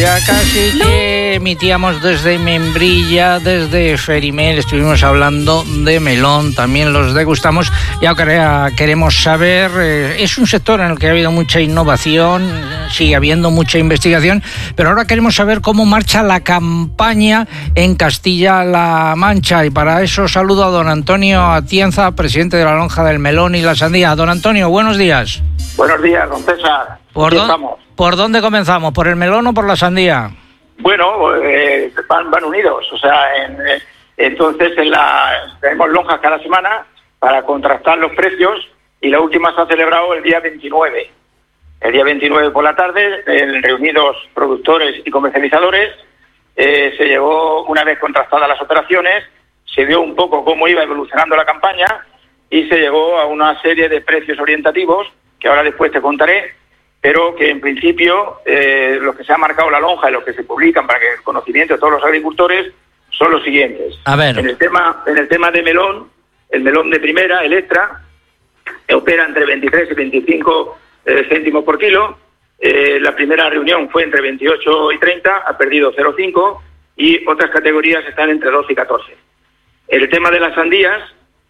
Ya casi que emitíamos desde Membrilla, desde Ferimel, estuvimos hablando de melón, también los degustamos y ahora queremos saber, es un sector en el que ha habido mucha innovación, sigue habiendo mucha investigación, pero ahora queremos saber cómo marcha la campaña en Castilla-La Mancha y para eso saludo a don Antonio Atienza, presidente de la Lonja del Melón y la Sandía. Don Antonio, buenos días. Buenos días, don César. ¿Por dónde comenzamos? ¿Por el melón o por la sandía? Bueno, van unidos. O sea, entonces tenemos lonjas cada semana para contrastar los precios y la última se ha celebrado el día 29. El día 29 por la tarde, reunidos productores y comercializadores, se llevó, una vez contrastadas las operaciones, se vio un poco cómo iba evolucionando la campaña y se llegó a una serie de precios orientativos que ahora después te contaré, pero que en principio los que se ha marcado la lonja y los que se publican para que el conocimiento de todos los agricultores son los siguientes. A ver. En el tema de melón, el melón de primera, el extra, opera entre 23 y 25 céntimos por kilo. La primera reunión fue entre 28 y 30, ha perdido 0,5 y otras categorías están entre 12 y 14. El tema de las sandías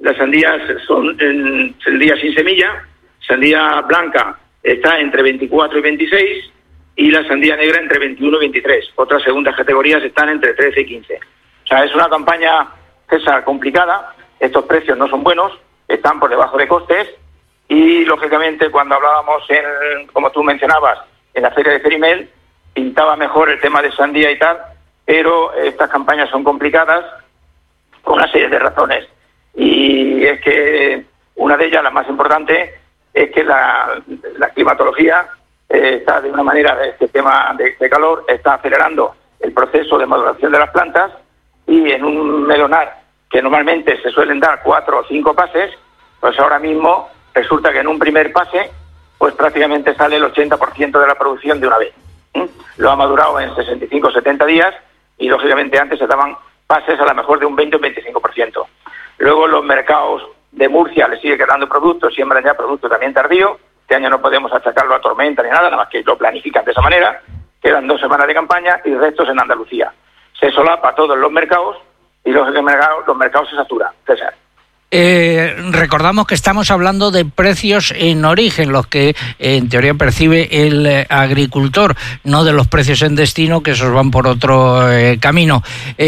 son sandías sin semilla, sandía blanca está entre 24 y 26 y la sandía negra entre 21 y 23. Otras segundas categorías están entre 13 y 15. O sea, es una campaña, César, complicada. Estos precios no son buenos, están por debajo de costes y, lógicamente, cuando hablábamos, como tú mencionabas, en la feria de Ferimel, pintaba mejor el tema de sandía y tal, pero estas campañas son complicadas por una serie de razones. Y es que una de ellas, la más importante, es que la climatología está de una manera, este tema de calor, está acelerando el proceso de maduración de las plantas y en un melonar que normalmente se suelen dar 4 o 5 pases, pues ahora mismo resulta que en un primer pase pues prácticamente sale el 80% de la producción de una vez. Lo ha madurado en 65 o 70 días y lógicamente antes se daban pases a lo mejor de un 20 o 25%. Luego los mercados de Murcia le sigue quedando productos, siembran ya producto también tardío. Este año no podemos achacarlo a tormenta ni nada más que lo planifican de esa manera. Quedan 2 semanas de campaña y restos en Andalucía. Se solapa todos los mercados y los mercados se saturan. César. Recordamos que estamos hablando de precios en origen, los que en teoría percibe el agricultor, no de los precios en destino, que esos van por otro camino.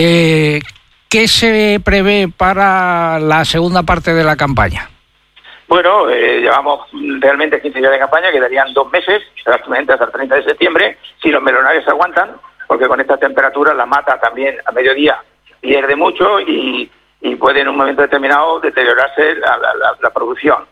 ¿Qué se prevé para la segunda parte de la campaña? Bueno, llevamos realmente 15 días de campaña, quedarían 2 meses, exactamente hasta el 30 de septiembre, si los melonares aguantan, porque con esta temperatura la mata también a mediodía pierde mucho y puede en un momento determinado deteriorarse la producción.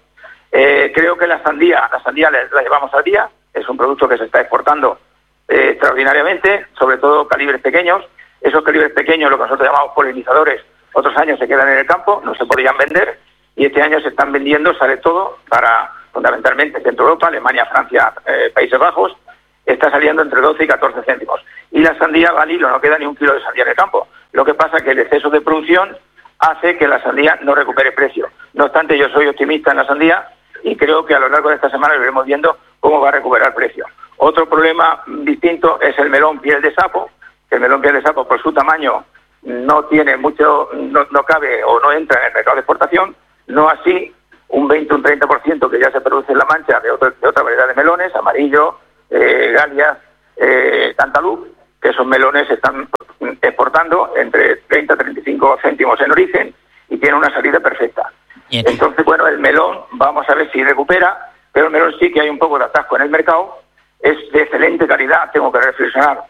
Creo que la sandía la llevamos al día, es un producto que se está exportando extraordinariamente, sobre todo calibres pequeños. Esos calibres pequeños, lo que nosotros llamamos polinizadores, otros años se quedan en el campo, no se podrían vender, y este año se están vendiendo, sale todo, para fundamentalmente Centro Europa, Alemania, Francia, Países Bajos, está saliendo entre 12 y 14 céntimos. Y la sandía va al hilo, no queda ni un kilo de sandía en el campo. Lo que pasa es que el exceso de producción hace que la sandía no recupere precio. No obstante, yo soy optimista en la sandía y creo que a lo largo de esta semana iremos viendo cómo va a recuperar precio. Otro problema distinto es el melón piel de sapo. El melón piel de sapo, por su tamaño, no tiene mucho, no cabe o no entra en el mercado de exportación, no así un 20 o un 30% que ya se produce en La Mancha de otra variedad de melones, amarillo, Galias, Cantaloup, que esos melones se están exportando entre 30 y 35 céntimos en origen y tiene una salida perfecta. Bien. Entonces, bueno, el melón, vamos a ver si recupera, pero el melón sí que hay un poco de atasco en el mercado, es de excelente calidad, tengo que reflexionar.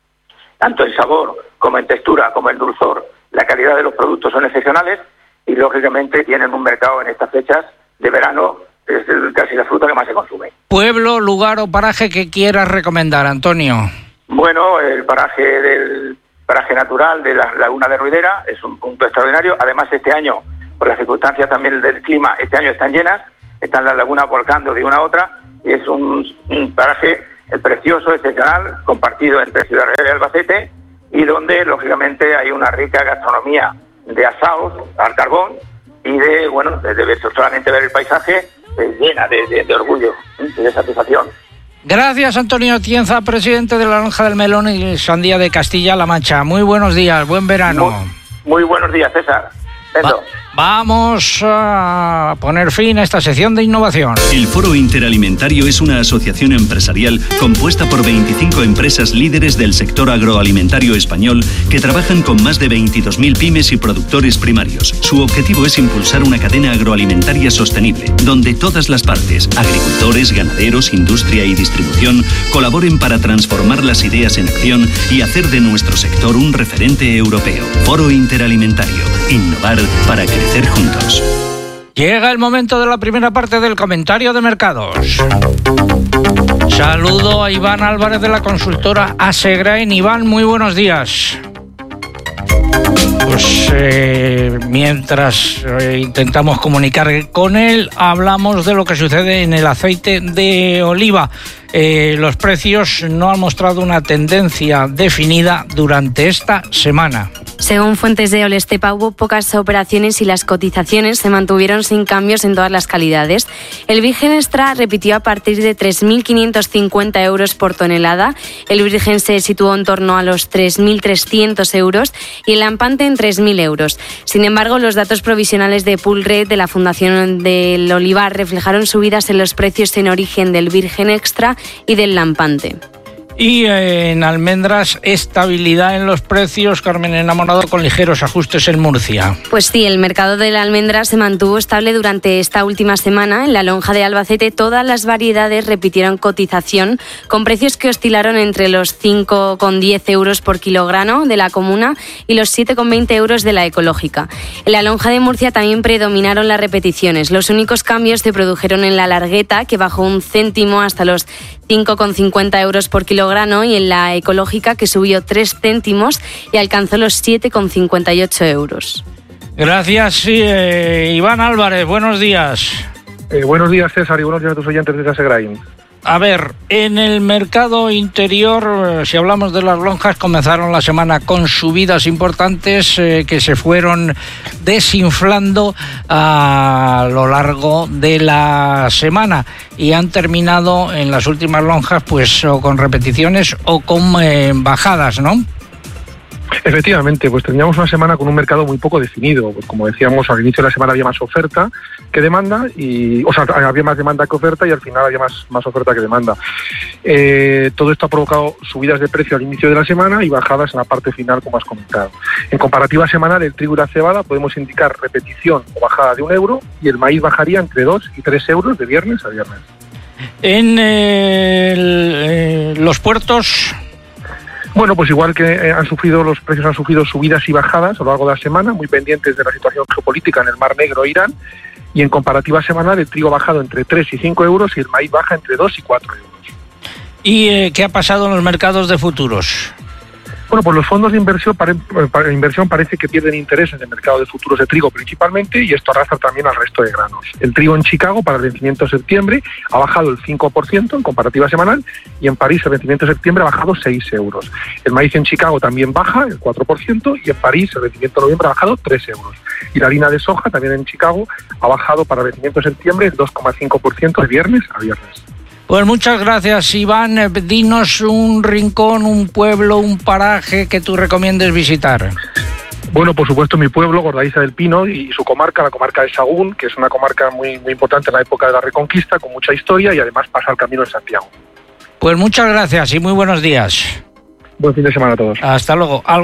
Tanto en sabor como en textura, como en dulzor, la calidad de los productos son excepcionales y, lógicamente, tienen un mercado en estas fechas de verano, es casi la fruta que más se consume. ¿Pueblo, lugar o paraje que quieras recomendar, Antonio? Bueno, el paraje natural de la Laguna de Ruidera es un punto extraordinario. Además, este año, por las circunstancias también del clima, este año están llenas, están las lagunas volcando de una a otra y es un paraje precioso, excepcional, compartido entre Ciudad Real y Albacete, y donde, lógicamente, hay una rica gastronomía de asados al carbón y de solamente ver el paisaje llena de orgullo y de satisfacción. Gracias, Antonio Atienza, presidente de la Lonja del Melón y Sandía de Castilla-La Mancha. Muy buenos días, buen verano. Muy buenos días, César. Vamos a poner fin a esta sección de innovación. El Foro Interalimentario es una asociación empresarial compuesta por 25 empresas líderes del sector agroalimentario español que trabajan con más de 22.000 pymes y productores primarios. Su objetivo es impulsar una cadena agroalimentaria sostenible, donde todas las partes, agricultores, ganaderos, industria y distribución, colaboren para transformar las ideas en acción y hacer de nuestro sector un referente europeo. Foro Interalimentario. Innovar para crecer juntos. Llega el momento de la primera parte del comentario de mercados. Saludo a Iván Álvarez de la consultora Asegrain. Iván, muy buenos días. Pues mientras intentamos comunicar con él, hablamos de lo que sucede en el aceite de oliva. Los precios no han mostrado una tendencia definida durante esta semana. Según fuentes de Olestepa, hubo pocas operaciones y las cotizaciones se mantuvieron sin cambios en todas las calidades. El virgen extra repitió a partir de 3.550 euros por tonelada, el virgen se situó en torno a los 3.300 euros y el lampante en 3.000 euros. Sin embargo, los datos provisionales de Poolred de la Fundación del Olivar reflejaron subidas en los precios en origen del virgen extra y del lampante. Y en almendras, estabilidad en los precios, Carmen Enamorado, con ligeros ajustes en Murcia. Pues sí, el mercado de la almendra se mantuvo estable durante esta última semana. En la lonja de Albacete todas las variedades repitieron cotización, con precios que oscilaron entre los 5,10 euros por kilogramo de la comuna y los 7,20 euros de la ecológica. En la lonja de Murcia también predominaron las repeticiones. Los únicos cambios se produjeron en la largueta, que bajó 1 céntimo hasta los 5,50 euros por kilogramo, y en la ecológica, que subió 3 céntimos y alcanzó los 7,58 euros. Gracias, Iván Álvarez. Buenos días. Buenos días, César, y buenos días a tus oyentes de Asegrain. A ver, en el mercado interior, si hablamos de las lonjas, comenzaron la semana con subidas importantes que se fueron desinflando a lo largo de la semana y han terminado en las últimas lonjas pues o con repeticiones o con bajadas, ¿no? Efectivamente, pues teníamos una semana con un mercado muy poco definido. Pues como decíamos, al inicio de la semana había más oferta que demanda, había más demanda que oferta y al final había más oferta que demanda. Todo esto ha provocado subidas de precio al inicio de la semana y bajadas en la parte final, como has comentado. En comparativa semanal, el trigo y la cebada podemos indicar repetición o bajada de 1 euro y el maíz bajaría entre 2 y 3 euros de viernes a viernes. En los puertos... Bueno, pues igual que los precios han sufrido subidas y bajadas a lo largo de la semana, muy pendientes de la situación geopolítica en el Mar Negro e Irán, y en comparativa semanal el trigo ha bajado entre 3 y 5 euros y el maíz baja entre 2 y 4 euros. ¿Y qué ha pasado en los mercados de futuros? Bueno, pues los fondos de inversión parece que pierden interés en el mercado de futuros de trigo principalmente, y esto arrastra también al resto de granos. El trigo en Chicago para el vencimiento de septiembre ha bajado el 5% en comparativa semanal, y en París el vencimiento de septiembre ha bajado 6 euros. El maíz en Chicago también baja el 4% y en París el vencimiento de noviembre ha bajado 3 euros. Y la harina de soja también en Chicago ha bajado para el vencimiento de septiembre el 2,5% de viernes a viernes. Pues muchas gracias, Iván. Dinos un rincón, un pueblo, un paraje que tú recomiendes visitar. Bueno, por supuesto, mi pueblo, Gordaiza del Pino, y su comarca, la comarca de Sahagún, que es una comarca muy, muy importante en la época de la Reconquista, con mucha historia, y además pasa el Camino de Santiago. Pues muchas gracias y muy buenos días. Buen fin de semana a todos. Hasta luego.